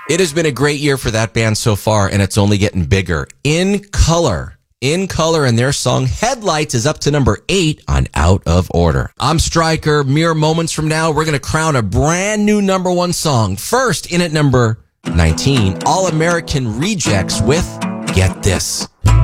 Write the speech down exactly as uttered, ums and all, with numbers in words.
It has been a great year for that band so far, and it's only getting bigger. In Color. In Color, and their song Headlights is up to number eight on Out of Order. I'm Stryker. Mere moments from now, we're going to crown a brand new number one song. First, in at number nineteen, All American Rejects with Get This.